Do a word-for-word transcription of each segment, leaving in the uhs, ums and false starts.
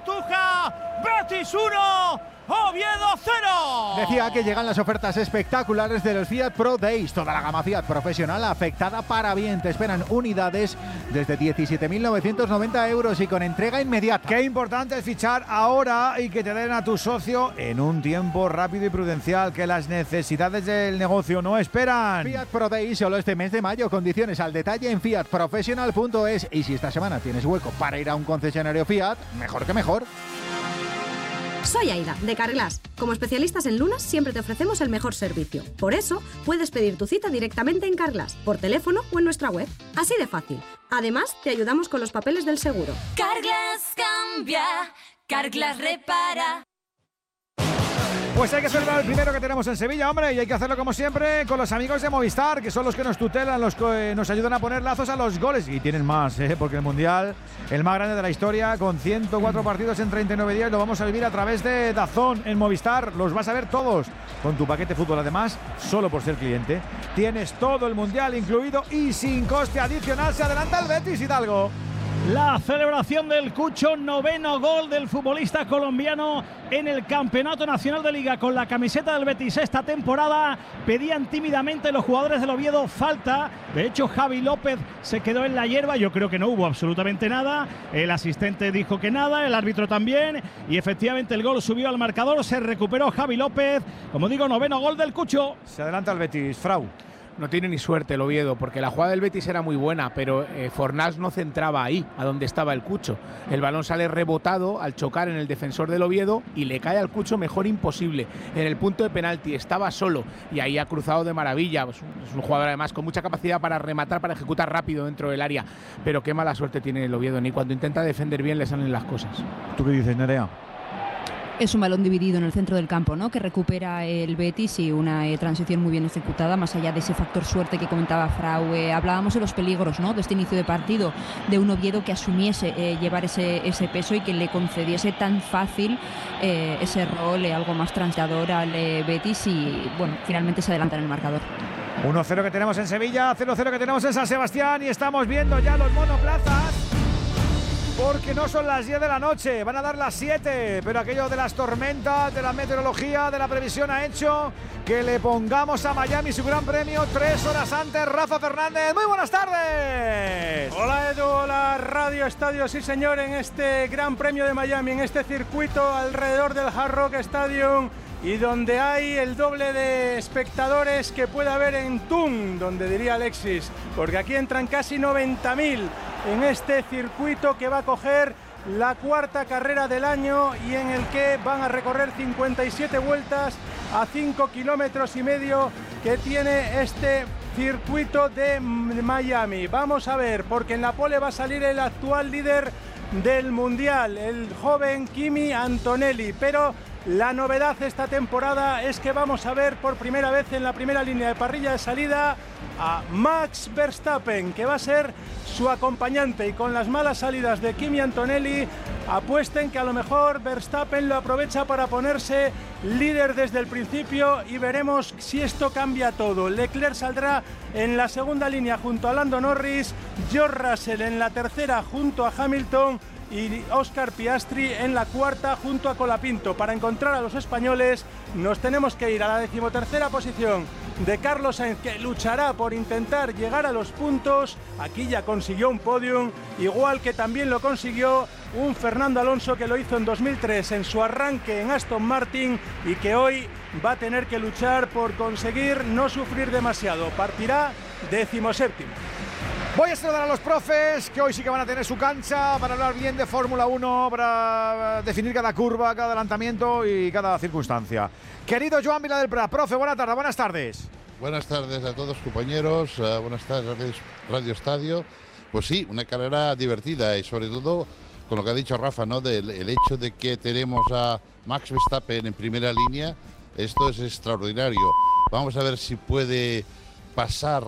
Cartuja, Betis uno, Oviedo cero. Decía que llegan las ofertas espectaculares de los Fiat Pro Days. Toda la gama Fiat profesional afectada para bien. Te esperan unidades desde diecisiete mil novecientos noventa euros y con entrega inmediata. Qué importante es fichar ahora y que te den a tu socio en un tiempo rápido y prudencial, que las necesidades del negocio no esperan. Fiat Pro Days solo este mes de mayo. Condiciones al detalle en fiat professional punto es. Y si esta semana tienes hueco para ir a un concesionario Fiat, mejor que mejor. Soy Aida, de Carglass. Como especialistas en lunas, siempre te ofrecemos el mejor servicio. Por eso, puedes pedir tu cita directamente en Carglass, por teléfono o en nuestra web. Así de fácil. Además, te ayudamos con los papeles del seguro. Carglass cambia, Carglass repara. Pues hay que celebrar el primero que tenemos en Sevilla, hombre, y hay que hacerlo como siempre con los amigos de Movistar, que son los que nos tutelan, los que nos ayudan a poner lazos a los goles. Y tienen más, ¿eh? Porque el Mundial, el más grande de la historia, con ciento cuatro partidos en treinta y nueve días, lo vamos a vivir a través de DAZN en Movistar. Los vas a ver todos con tu paquete fútbol. Además, solo por ser cliente, tienes todo el Mundial incluido y sin coste adicional. Se adelanta el Betis, Hidalgo. La celebración del Cucho, noveno gol del futbolista colombiano en el Campeonato Nacional de Liga con la camiseta del Betis esta temporada. Pedían tímidamente los jugadores del Oviedo falta. De hecho, Javi López se quedó en la hierba. Yo creo que no hubo absolutamente nada. El asistente dijo que nada, el árbitro también. Y efectivamente el gol subió al marcador. Se recuperó Javi López. Como digo, noveno gol del Cucho. Se adelanta el Betis, Frau. No tiene ni suerte el Oviedo, porque la jugada del Betis era muy buena, pero eh, Fornals no centraba ahí, a donde estaba el Cucho. El balón sale rebotado al chocar en el defensor del Oviedo y le cae al Cucho mejor imposible. En el punto de penalti estaba solo y ahí ha cruzado de maravilla. Es un, es un jugador además con mucha capacidad para rematar, para ejecutar rápido dentro del área. Pero qué mala suerte tiene el Oviedo, ni cuando intenta defender bien le salen las cosas. ¿Tú qué dices, Nerea? Es un balón dividido en el centro del campo, ¿no?, que recupera el Betis y una eh, transición muy bien ejecutada, más allá de ese factor suerte que comentaba Frau. Eh, hablábamos de los peligros, ¿no?, de este inicio de partido, de un Oviedo que asumiese eh, llevar ese, ese peso y que le concediese tan fácil eh, ese rol, eh, algo más transiador al eh, Betis y, bueno, finalmente se adelanta en el marcador. uno cero que tenemos en Sevilla, cero cero que tenemos en San Sebastián y estamos viendo ya los monoplazas. Porque no son las diez de la noche, van a dar las siete, pero aquello de las tormentas, de la meteorología, de la previsión ha hecho que le pongamos a Miami su gran premio tres horas antes. Rafa Fernández, muy buenas tardes. Hola Edu, hola Radio Estadio, sí señor, en este gran premio de Miami, en este circuito alrededor del Hard Rock Stadium y donde hay el doble de espectadores que puede haber en Tun, donde diría Alexis, porque aquí entran casi noventa mil en este circuito que va a coger la cuarta carrera del año y en el que van a recorrer cincuenta y siete vueltas a cinco kilómetros y medio que tiene este circuito de Miami. Vamos a ver, porque en la pole va a salir el actual líder del Mundial, el joven Kimi Antonelli, pero la novedad esta temporada es que vamos a ver por primera vez en la primera línea de parrilla de salida a Max Verstappen, que va a ser su acompañante, y con las malas salidas de Kimi Antonelli apuesten que a lo mejor Verstappen lo aprovecha para ponerse líder desde el principio y veremos si esto cambia todo. Leclerc saldrá en la segunda línea junto a Lando Norris, George Russell en la tercera junto a Hamilton y Oscar Piastri en la cuarta junto a Colapinto. Para encontrar a los españoles nos tenemos que ir a la decimotercera posición de Carlos Sainz, que luchará por intentar llegar a los puntos. Aquí ya consiguió un podium, igual que también lo consiguió un Fernando Alonso que lo hizo en dos mil tres en su arranque en Aston Martin y que hoy va a tener que luchar por conseguir no sufrir demasiado. Partirá decimoséptimo. Voy a saludar a los profes, que hoy sí que van a tener su cancha para hablar bien de Fórmula uno, para definir cada curva, cada adelantamiento y cada circunstancia. Querido Joan Vila del Prat, profe, buenas tardes, buenas tardes. Buenas tardes a todos, compañeros, uh, buenas tardes, Radio Estadio. Pues sí, una carrera divertida y sobre todo con lo que ha dicho Rafa, ¿no?, del el hecho de que tenemos a Max Verstappen en primera línea. Esto es extraordinario. Vamos a ver si puede pasar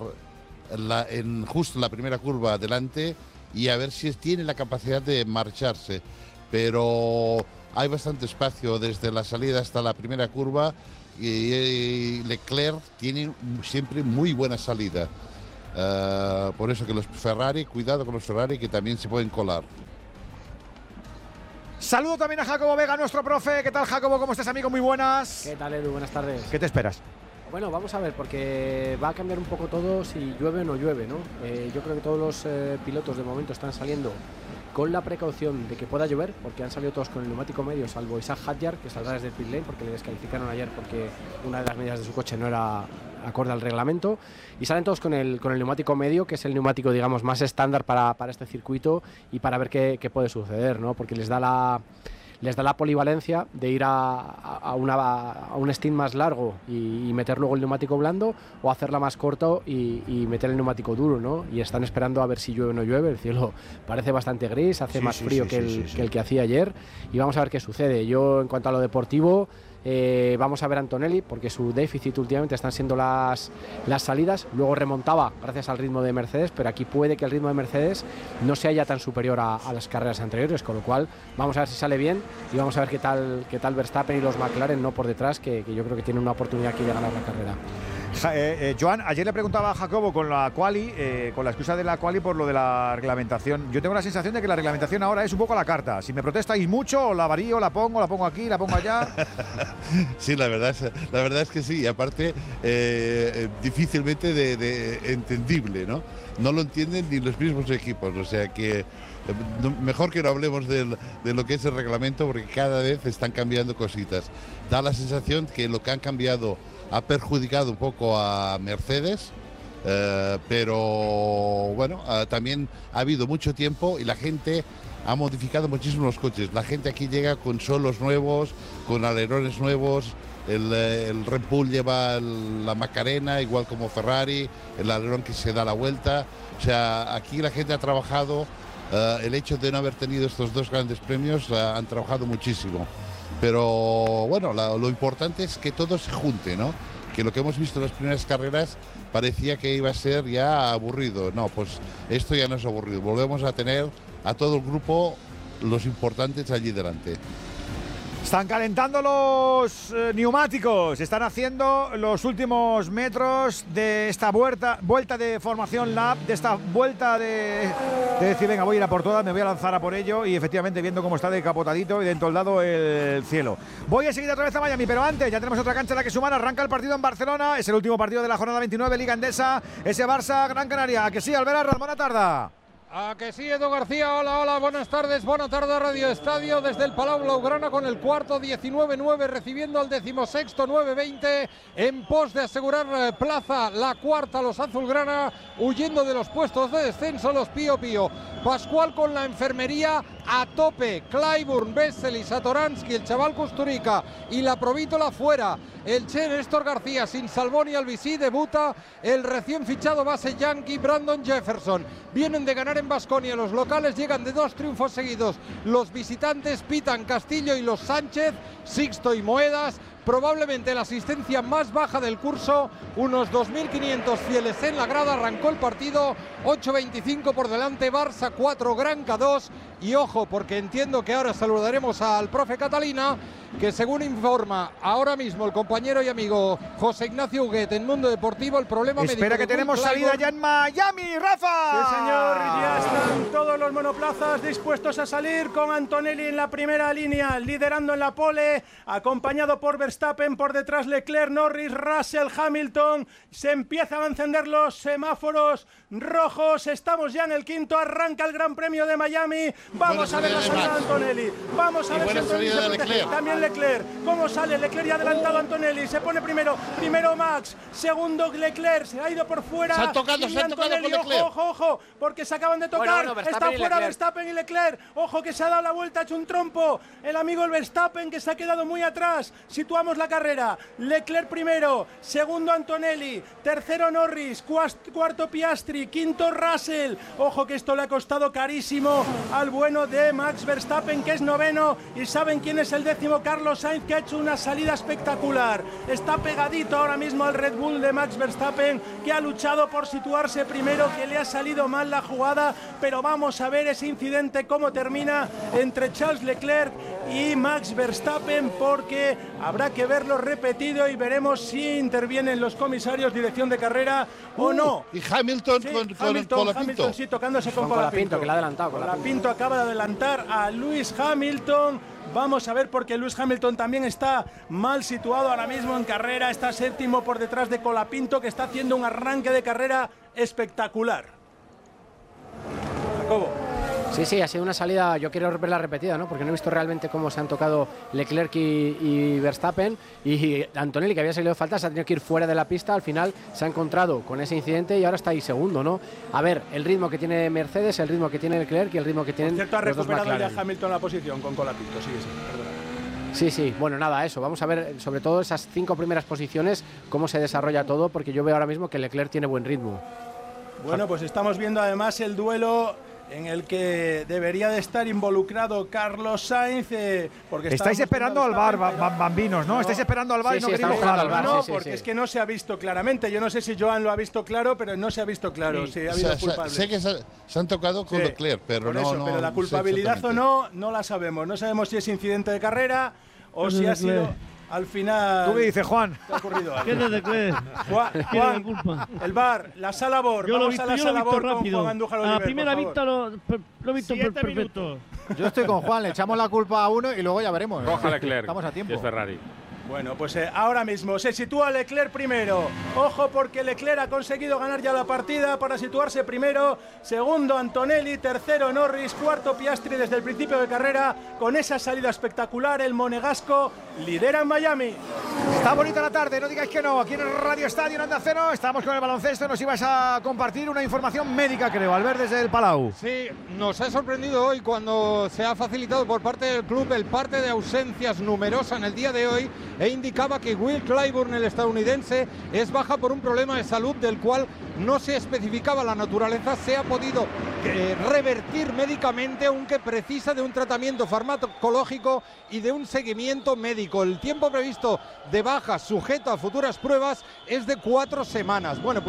La, en justo la primera curva adelante y a ver si tiene la capacidad de marcharse, pero hay bastante espacio desde la salida hasta la primera curva y, y Leclerc tiene siempre muy buena salida, uh, por eso que los Ferrari, cuidado con los Ferrari que también se pueden colar. Saludo también a Jacobo Vega, nuestro profe. ¿Qué tal, Jacobo? ¿Cómo estás, amigo? Muy buenas. ¿Qué tal, Edu? Buenas tardes. ¿Qué te esperas? Bueno, vamos a ver, porque va a cambiar un poco todo si llueve o no llueve, ¿no? Eh, yo creo que todos los eh, pilotos de momento están saliendo con la precaución de que pueda llover, porque han salido todos con el neumático medio, salvo Isaac Hadjar, que saldrá desde el pit lane porque le descalificaron ayer porque una de las medidas de su coche no era acorde al reglamento, y salen todos con el, con el neumático medio, que es el neumático, digamos, más estándar para, para este circuito y para ver qué, qué puede suceder, ¿no? Porque les da la... les da la polivalencia de ir a, a, una, a un stint más largo y, y meter luego el neumático blando, o hacerla más corto y, y meter el neumático duro, ¿no? Y están esperando a ver si llueve o no llueve. El cielo parece bastante gris, hace sí, más sí, frío sí, que, el, sí, sí, sí. que el que hacía ayer, y vamos a ver qué sucede. Yo, en cuanto a lo deportivo, Eh, vamos a ver a Antonelli, porque su déficit últimamente están siendo las, las salidas. Luego remontaba gracias al ritmo de Mercedes, pero aquí puede que el ritmo de Mercedes no sea ya tan superior a, a las carreras anteriores, con lo cual vamos a ver si sale bien y vamos a ver qué tal, qué tal Verstappen y los McLaren, no por detrás, que, que yo creo que tienen una oportunidad aquí de ganar la carrera. Ja, eh, eh, Joan, ayer le preguntaba a Jacobo con la quali, eh, con la excusa de la quali por lo de la reglamentación. Yo tengo la sensación de que la reglamentación ahora es un poco a la carta. Si me protestáis mucho, la varío, la pongo, la pongo aquí, la pongo allá. Sí, la verdad es, la verdad es que sí. Y aparte, eh, difícilmente de, de entendible, ¿no? No lo entienden ni los mismos equipos. O sea que mejor que no hablemos del, de lo que es el reglamento, porque cada vez están cambiando cositas. Da la sensación que lo que han cambiado ha perjudicado un poco a Mercedes, eh, pero bueno, eh, también ha habido mucho tiempo y la gente ha modificado muchísimo los coches. La gente aquí llega con solos nuevos, con alerones nuevos. El, el Red Bull lleva el, la Macarena, igual como Ferrari, el alerón que se da la vuelta. O sea, aquí la gente ha trabajado, eh, el hecho de no haber tenido estos dos grandes premios, eh, han trabajado muchísimo. Pero bueno, la, lo importante es que todo se junte, ¿no? Que lo que hemos visto en las primeras carreras parecía que iba a ser ya aburrido. No, pues esto ya no es aburrido. Volvemos a tener a todo el grupo, los importantes, allí delante. Están calentando los eh, neumáticos, están haciendo los últimos metros de esta vuelta, vuelta de formación lap, de esta vuelta de, de decir, venga, voy a ir a por todas, me voy a lanzar a por ello, y efectivamente viendo cómo está decapotadito y de entoldado el cielo. Voy a seguir otra vez a Miami, pero antes ya tenemos otra cancha en la que sumar. Arranca el partido en Barcelona, es el último partido de la jornada veintinueve, Liga Endesa, ese Barça Gran Canaria. ¿A que sí, Alberarra? Buena tarde. A que sí, Edu García, hola, hola, buenas tardes, buena tarde Radio Estadio desde el Palau Blaugrana con el cuarto, diecinueve nueve, recibiendo al decimosexto, nueve veinte, en pos de asegurar plaza, la cuarta, los azulgrana, huyendo de los puestos de descenso, los Pío Pío. Pascual con la enfermería a tope, Clyburn, Bessel y Satoransky, el chaval Kusturica y la Provítola fuera, el Che Néstor García sin Salvón y Albisí, debuta el recién fichado base yankee Brandon Jefferson. Vienen de ganar en Baskonia, los locales llegan de dos triunfos seguidos, los visitantes pitan Castillo y los Sánchez, Sixto y Moedas. Probablemente la asistencia más baja del curso, unos dos mil quinientos fieles en la grada. Arrancó el partido, ocho veinticinco por delante, Barça cuatro, Granca dos. Y ojo, porque entiendo que ahora saludaremos al profe Catalina, que según informa ahora mismo el compañero y amigo José Ignacio Huguet en Mundo Deportivo, el problema médico... Espera que tenemos salida ya en Miami, Rafa. Sí, señor, ya están todos los monoplazas dispuestos a salir, con Antonelli en la primera línea, liderando en la pole, acompañado por Verstappen, por detrás Leclerc, Norris, Russell, Hamilton. Se empiezan a encender los semáforos rojos, estamos ya en el quinto, arranca el Gran Premio de Miami. Vamos a ver la salida de Antonelli, vamos a ver si Antonelli se protege. También Leclerc, ¿cómo sale? Leclerc ya adelantado a Antonelli, se pone primero, primero Max, segundo Leclerc, se ha ido por fuera. Se han tocado, se han tocado con Leclerc. Ojo, ojo, ojo, porque se acaban de tocar, bueno, bueno, está fuera Verstappen y Leclerc, ojo que se ha dado la vuelta, ha hecho un trompo, el amigo el Verstappen que se ha quedado muy atrás. Situamos la carrera, Leclerc primero, segundo Antonelli, tercero Norris, cuarto Piastri, quinto Russell, ojo que esto le ha costado carísimo al bueno de Max Verstappen, que es noveno, y saben quién es el décimo, Carlos Sainz, que ha hecho una salida espectacular, está pegadito ahora mismo al Red Bull de Max Verstappen, que ha luchado por situarse primero, que le ha salido mal la jugada, pero vamos a ver ese incidente cómo termina entre Charles Leclerc y Max Verstappen, porque habrá que verlo repetido y veremos si intervienen los comisarios, dirección de carrera o Uh, no. Y Hamilton Sí, con, con Hamilton, Colapinto. Hamilton, sí, tocándose con, Con Colapinto. Colapinto, que le ha adelantado. Colapinto. Colapinto acaba de adelantar a Lewis Hamilton. Vamos a ver, porque Lewis Hamilton también está mal situado ahora mismo en carrera. Está séptimo por detrás de Colapinto, que está haciendo un arranque de carrera espectacular. Jacobo. Sí, sí, ha sido una salida, yo quiero verla repetida, ¿no? Porque no he visto realmente cómo se han tocado Leclerc y, y Verstappen, y Antonelli, que había salido de falta, se ha tenido que ir fuera de la pista, al final se ha encontrado con ese incidente y ahora está ahí segundo, ¿no? A ver, el ritmo que tiene Mercedes, el ritmo que tiene Leclerc y el ritmo que tienen Por cierto, ha los dos recuperado McLaren. ya Hamilton la posición con Colapinto, sí, sí, perdona. Sí, sí, bueno, nada, eso, vamos a ver sobre todo esas cinco primeras posiciones, cómo se desarrolla todo, porque yo veo ahora mismo que Leclerc tiene buen ritmo. Bueno, pues estamos viendo además el duelo en el que debería de estar involucrado Carlos Sainz, eh, porque Estáis esperando al bar, ba- ba- bambinos, ¿no? No. Estáis esperando al bar Sí, y no sí, queréis estamos esperando mojaros, al bar, ¿no? No, sí, sí, porque sí. es que no se ha visto claramente. Yo no sé si Joan lo ha visto claro, pero no se ha visto claro. Si ha O habido sea, culpable. sé que se, se han tocado con Sí, Leclerc, pero por no, eso, no pero la sé culpabilidad o exactamente. no, no la sabemos. No sabemos si es incidente de carrera o Pues si de ha sido Leclerc. al final. Tú me dices, Juan. ¿Qué ha ocurrido algo? ¿Qué es de Leclerc? Juan, ¿Quién es Juan, la culpa? el bar, la sala Bor. Yo lo he Vamos visto, a la yo lo he sala visto Bor con rápido. Juan Andújar A la Oliver, primera por favor. vista lo, per- lo he visto per- Siete perfecto. minutos. Yo estoy con Juan, le echamos la culpa a uno y luego ya veremos. Coja Leclerc. Estamos a tiempo. Y es Ferrari. Bueno, pues eh, ahora mismo se sitúa Leclerc primero. Ojo, porque Leclerc ha conseguido ganar ya la partida para situarse primero. Segundo Antonelli, tercero Norris, cuarto Piastri desde el principio de carrera. Con esa salida espectacular, el monegasco lidera en Miami. Está bonita la tarde, no digáis que no. Aquí en el Radio Estadio en Onda Cero estamos con el baloncesto. Nos ibas a compartir una información médica, creo, al ver desde el Palau. Sí, nos ha sorprendido hoy cuando se ha facilitado por parte del club el parte de ausencias numerosa en el día de hoy, e indicaba que Will Clyburn, el estadounidense, es baja por un problema de salud del cual no se especificaba la naturaleza. Se ha podido eh, revertir médicamente, aunque precisa de un tratamiento farmacológico y de un seguimiento médico. El tiempo previsto de baja sujeto a futuras pruebas es de cuatro semanas. Bueno, pues